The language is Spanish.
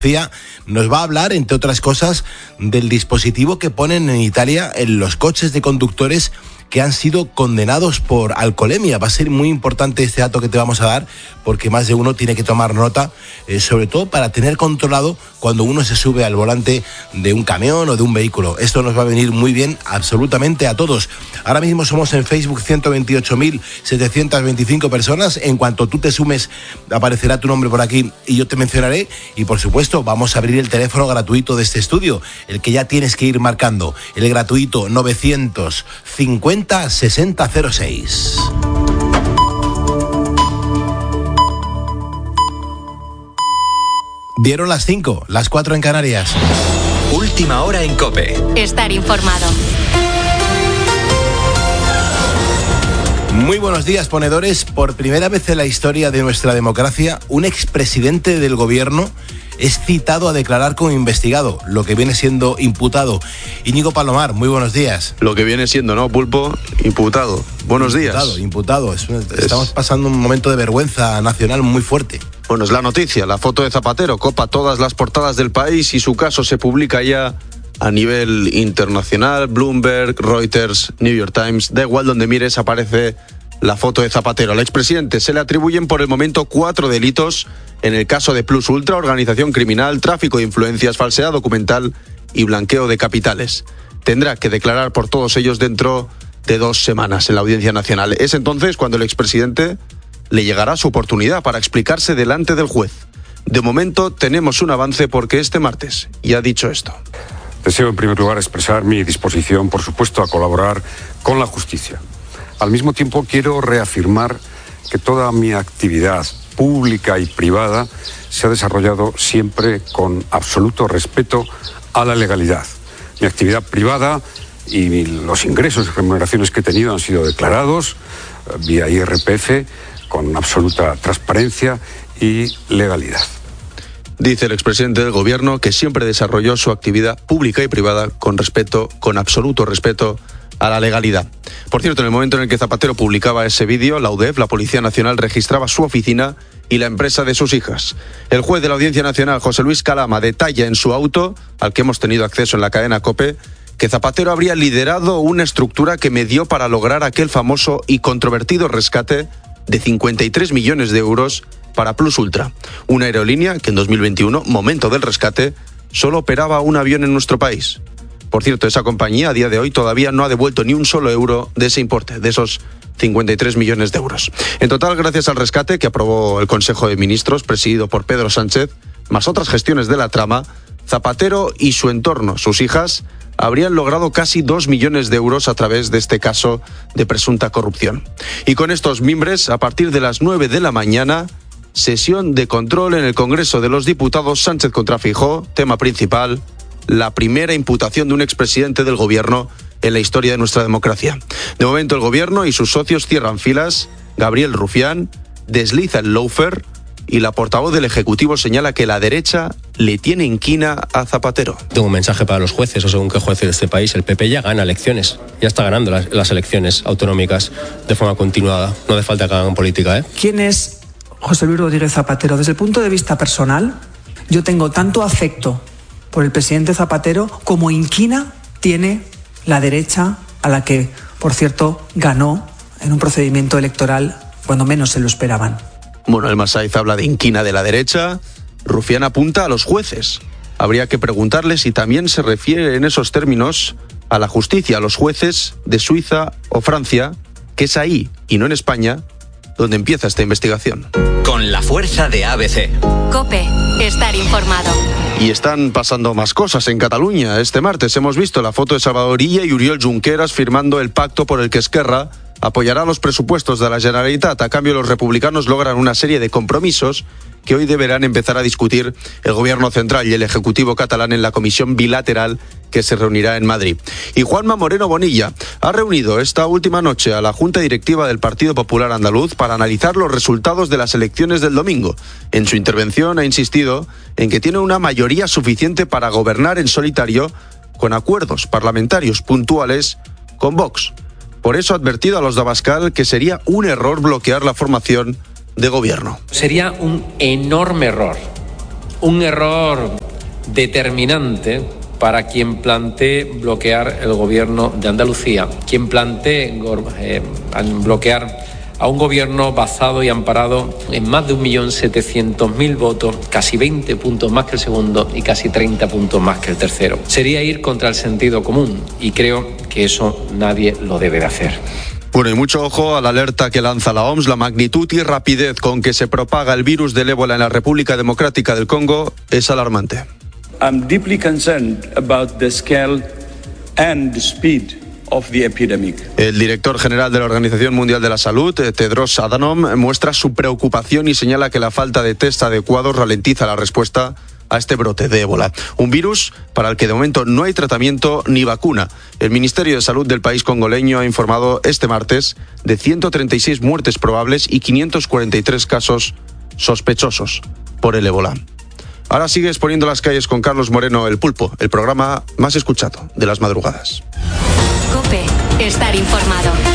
Nos va a hablar, entre otras cosas, del dispositivo que ponen en Italia en los coches de conductores que han sido condenados por alcoholemia. Va a ser muy importante este dato que te vamos a dar, porque más de uno tiene que tomar nota, sobre todo para tener controlado cuando uno se sube al volante de un camión o de un vehículo. Esto nos va a venir muy bien absolutamente a todos. Ahora mismo somos en Facebook 128.725 personas. En cuanto tú te sumes, aparecerá tu nombre por aquí y yo te mencionaré. Y por supuesto, vamos a abrir el teléfono gratuito de este estudio, el que ya tienes que ir marcando, el gratuito 950 6006. Dieron las 5, las 4 en Canarias. Última hora en COPE. Estar informado. Muy buenos días, ponedores. Por primera vez en la historia de nuestra democracia, un expresidente del gobierno es citado a declarar como investigado, lo que viene siendo imputado. Íñigo Palomar, muy buenos días. Lo que viene siendo, ¿no, Pulpo? Imputado. Buenos días. Imputado. Estamos pasando un momento de vergüenza nacional muy fuerte. Bueno, es la noticia. La foto de Zapatero copa todas las portadas del país y su caso se publica ya a nivel internacional. Bloomberg, Reuters, New York Times, da igual donde mires, aparece la foto de Zapatero. Al expresidente se le atribuyen por el momento 4 delitos en el caso de Plus Ultra, organización criminal, tráfico de influencias, falsedad documental y blanqueo de capitales. Tendrá que declarar por todos ellos dentro de 2 semanas en la Audiencia Nacional. Es entonces cuando el expresidente le llegará su oportunidad para explicarse delante del juez. De momento tenemos un avance porque este martes ya ha dicho esto. Deseo en primer lugar expresar mi disposición, por supuesto, a colaborar con la justicia. Al mismo tiempo quiero reafirmar que toda mi actividad pública y privada se ha desarrollado siempre con absoluto respeto a la legalidad. Mi actividad privada y los ingresos y remuneraciones que he tenido han sido declarados vía IRPF con absoluta transparencia y legalidad. Dice el expresidente del gobierno que siempre desarrolló su actividad pública y privada con absoluto respeto a la legalidad. Por cierto, en el momento en el que Zapatero publicaba ese vídeo, la UDEF, la Policía Nacional, registraba su oficina y la empresa de sus hijas. El juez de la Audiencia Nacional, José Luis Calama, detalla en su auto, al que hemos tenido acceso en la cadena COPE, que Zapatero habría liderado una estructura que medió para lograr aquel famoso y controvertido rescate de 53 millones de euros para Plus Ultra, una aerolínea que en 2021, momento del rescate, solo operaba un avión en nuestro país. Por cierto, esa compañía a día de hoy todavía no ha devuelto ni un solo euro de ese importe, de esos 53 millones de euros. En total, gracias al rescate que aprobó el Consejo de Ministros, presidido por Pedro Sánchez, más otras gestiones de la trama, Zapatero y su entorno, sus hijas, habrían logrado casi 2 millones de euros a través de este caso de presunta corrupción. Y con estos mimbres, a partir de las 9 de la mañana, sesión de control en el Congreso de los Diputados. Sánchez contra Feijóo, tema principal, la primera imputación de un expresidente del gobierno en la historia de nuestra democracia. De momento el gobierno y sus socios cierran filas. Gabriel Rufián desliza el lawfare y la portavoz del Ejecutivo señala que la derecha le tiene inquina a Zapatero. Tengo un mensaje para los jueces, o según qué jueces de este país. El PP ya gana elecciones, ya está ganando las elecciones autonómicas de forma continuada. No hace falta que hagan política, ¿eh? ¿Quién es José Luis Rodríguez Zapatero? Desde el punto de vista personal, yo tengo tanto afecto por el presidente Zapatero como inquina tiene la derecha, a la que, por cierto, ganó en un procedimiento electoral cuando menos se lo esperaban. Bueno, el Masaiz habla de inquina de la derecha. Rufián apunta a los jueces. Habría que preguntarles si también se refiere en esos términos a la justicia, a los jueces de Suiza o Francia, que es ahí, y no en España, donde empieza esta investigación. Con la fuerza de ABC. COPE, estar informado. Y están pasando más cosas en Cataluña. Este martes hemos visto la foto de Salvador Illa y Oriol Junqueras firmando el pacto por el que Esquerra apoyará los presupuestos de la Generalitat. A cambio, los republicanos logran una serie de compromisos que hoy deberán empezar a discutir el Gobierno central y el Ejecutivo catalán en la comisión bilateral que se reunirá en Madrid. Y Juanma Moreno Bonilla ha reunido esta última noche a la Junta Directiva del Partido Popular Andaluz para analizar los resultados de las elecciones del domingo. En su intervención ha insistido en que tiene una mayoría suficiente para gobernar en solitario con acuerdos parlamentarios puntuales con Vox. Por eso ha advertido a los de Abascal que sería un error bloquear la formación de gobierno. Sería un enorme error un error determinante para quien plantee bloquear el gobierno de Andalucía, quien plantee bloquear a un gobierno basado y amparado en más de 1.700.000 votos, casi 20 puntos más que el segundo y casi 30 puntos más que el tercero. Sería ir contra el sentido común y creo que eso nadie lo debe de hacer. Bueno, y mucho ojo a la alerta que lanza la OMS. La magnitud y rapidez con que se propaga el virus del ébola en la República Democrática del Congo es alarmante. I'm deeply concerned about the scale and the speed of the epidemic. El director general de la Organización Mundial de la Salud, Tedros Adhanom, muestra su preocupación y señala que la falta de test adecuados ralentiza la respuesta a este brote de ébola. Un virus para el que de momento no hay tratamiento ni vacuna. El Ministerio de Salud del país congoleño ha informado este martes de 136 muertes probables y 543 casos sospechosos por el ébola. Ahora sigue exponiendo las calles con Carlos Moreno, El Pulpo, el programa más escuchado de las madrugadas. COPE, estar informado.